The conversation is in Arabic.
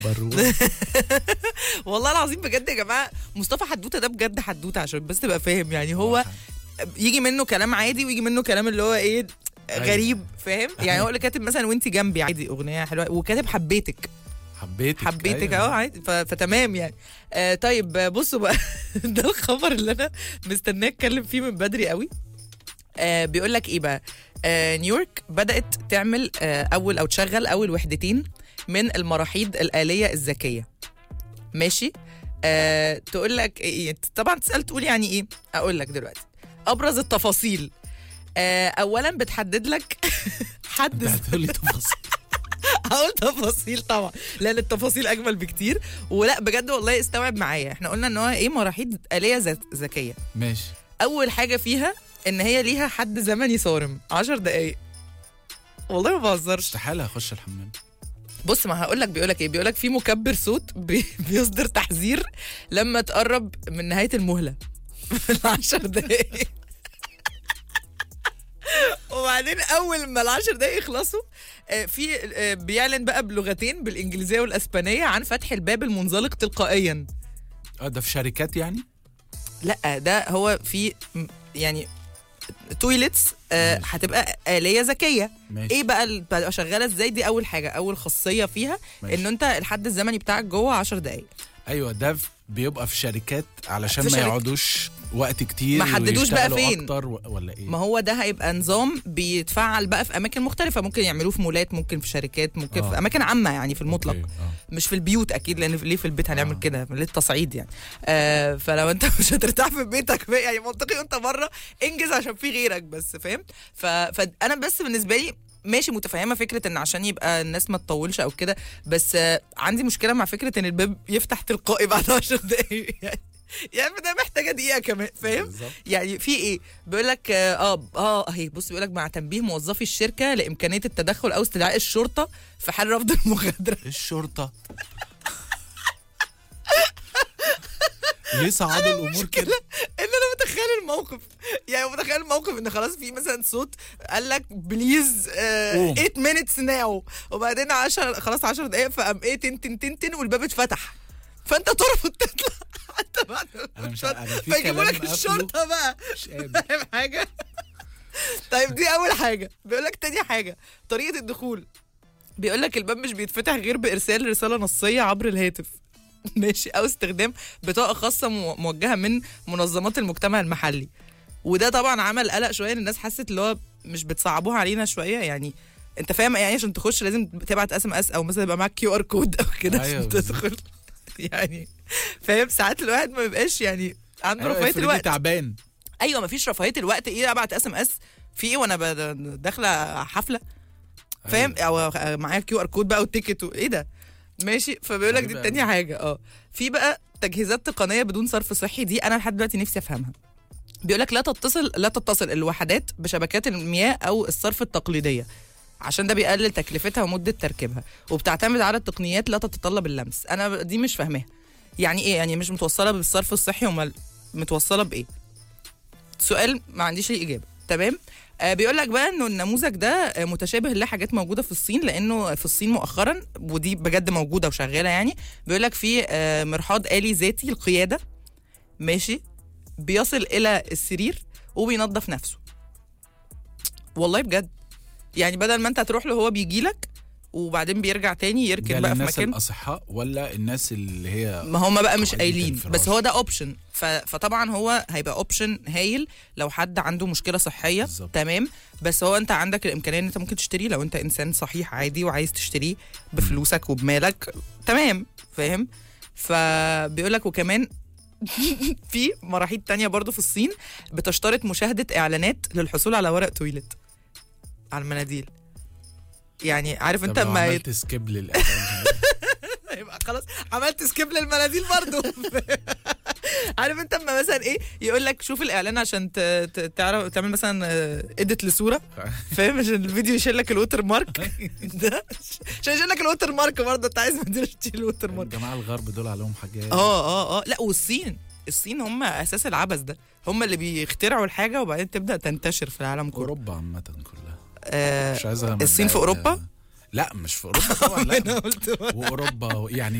برونة. والله العظيم بجد يا جماعه، مصطفى حدوته ده بجد حدوته عشان بس تبقى فاهم. يعني هو يجي منه كلام عادي ويجي منه كلام اللي هو ايه غريب، فاهم؟ يعني هو اللي كاتب مثلا وانت جنبي عادي اغنيه حلوه، وكاتب حبيتك حبيتك اهو عادي، فتمام يعني. طيب بصوا بقى. ده الخبر اللي انا مستناه اتكلم فيه من بدري قوي. بيقول لك ايه بقى؟ نيويورك بدات تعمل او تشغل اول وحدتين من المراحيض الآلية الذكيه. ماشي. تقول لك إيه؟ طبعا تسال تقول يعني ايه؟ اقول لك دلوقتي ابرز التفاصيل. اولا بتحدد لك حد. هتقولي تفاصيل؟ هقول تفاصيل طبعا، لان التفاصيل اجمل بكتير. ولا بجد والله استوعب معايا، احنا قلنا ان هو ايه مراحيض آلية ذكيه. ماشي. اول حاجه فيها ان هي ليها حد زمني صارم 10 دقايق. والله ما بهزرش. استحاله اخش الحمام. بص ما هقول لك بيقول لك ايه، بيقول لك في مكبر صوت بيصدر تحذير لما تقرب من نهايه المهله في 10 دقايق. وبعدين اول ما ال10 دقايق يخلصوا في بيعلن بقى بلغتين، بالانجليزيه والاسبانيه، عن فتح الباب المنزلق تلقائيا. ده في شركات يعني؟ لا ده هو في يعني تويلتس هتبقى آلية ذكية. ماشي. ايه بقى بتبقى شغالة ازاي؟ دي اول حاجة، اول خاصية فيها. ماشي. انه انت الحد الزمني بتاعك جوه 10 دقايق. ايوه ده بيبقى في شركات علشان في ما يقعدوش وقت كتير، ما حددوش بقى فين اكتر ولا ايه؟ ما هو ده هيبقى نظام بيتفعل بقى في اماكن مختلفة، ممكن يعملوه في مولات، ممكن في شركات، ممكن في اماكن عامة يعني في المطلق. مش في البيوت اكيد، لان ليه في البيت هنعمل كده للتصعيد يعني. فلو انت مش هترتاح في بيتك يعني منطقي وانت بره انجز عشان في غيرك بس، فاهم؟ فانا بس بالنسبة لي ماشي متفهمه فكره ان عشان يبقى الناس ما تطولش او كده، بس عندي مشكله مع فكره ان الباب يفتح تلقائي بعد 10 دقايق. يعني ده محتاجه دقيقه كمان، فاهم؟ بالظبط. يعني في ايه؟ بيقول لك اهي بص، بيقول لك مع تنبيه موظفي الشركه لامكانيه التدخل او استدعاء الشرطه في حال رفض المغادره. الشرطه ليه صعدوا الامور كده؟ ان انا متخيل الموقف، يعني متخيل الموقف ان خلاص في مثلا صوت قال لك بليز 8 minutes ناو، وبعدين 10 خلاص 10 دقائق، فقام ايه تن والباب اتفتح، فانت ترفض تطلع حتى بعد فيجيبوا لك الشرطه بقى، فاهم حاجه؟ طيب دي اول حاجه. بيقول لك تاني حاجه طريقه الدخول. بيقول لك الباب مش بيتفتح غير بارسال رساله نصيه عبر الهاتف. ماشي. او استخدام بطاقه خاصه موجهه من منظمات المجتمع المحلي. وده طبعا عمل قلق شويه، الناس حست اللي هو مش بتصعبوها علينا شويه يعني؟ انت فاهم يعني عشان تخش لازم تبعت SMS او مثلا يبقى معاك QR كود او كده عشان تدخل. يعني فاهم ساعات الواحد ما بيبقاش يعني عنده رفاهيه الوقت. تعبان. ايوه ما فيش رفاهيه الوقت، ايه ابعت SMS في ايه وانا داخله حفله، فاهم؟ او معايا QR كود بقى والتيكت وايه ده. ماشي. فبيقول لك دي تاني حاجه. في بقى تجهيزات تقنيه بدون صرف صحي، دي انا لحد دلوقتي نفسي افهمها. بيقول لك لا تتصل الوحدات بشبكات المياه او الصرف التقليديه، عشان ده بيقلل تكلفتها ومده تركيبها، وبتعتمد على تقنيات لا تتطلب اللمس. انا دي مش فاهماها. يعني ايه يعني مش متوصله بالصرف الصحي؟ امال متوصله بايه؟ سؤال ما عنديش ليه اجابه. تمام. بيقول لك بقى انه النموذج ده متشابه لحاجات موجوده في الصين، لانه في الصين مؤخرا ودي بجد موجوده وشغاله يعني. بيقول لك في مرحاض آلي ذاتي القياده، ماشي، بيصل الى السرير وبينظف نفسه. والله بجد يعني بدل ما انت هتروح له هو بيجي لك وبعدين بيرجع تاني يركن بقى في الناس مكان. الاصحاء ولا الناس اللي هي ما هم بقى مش قايلين، بس هو ده اوبشن. فطبعا هو هيبقى اوبشن هايل لو حد عنده مشكله صحيه. بالزبط. تمام. بس هو انت عندك الامكانيه ان انت ممكن تشتريه لو انت انسان صحيح عادي وعايز تشتريه بفلوسك وبمالك. تمام فاهم. فبيقول لك وكمان في مراحيض تانية برضو في الصين بتشترط مشاهده اعلانات للحصول على ورق تويلت على المناديل. يعني عارف انت ما عملت سكيب للاعلان يبقى خلاص عملت سكيب للمناديل برضو. عارف انت اما مثلا ايه يقول لك شوف الاعلان عشان تعرف تعمل مثلا اديت لصوره، فاهم؟ عشان الفيديو يشيل لك الوتر مارك ده، عشان يشيل لك الوتر مارك برضه انت عايز ما تشيل الوتر مارك. الجماعه الغرب دول عليهم حاجات. لا والصين هم اساس العبث ده، هم اللي بيخترعوا الحاجه وبعدين تبدا تنتشر في العالم كله. اوروبا عامه كلها. مش الصين في اوروبا. لا مش في اوروبا طبعا، لا. انا قلت واوروبا يعني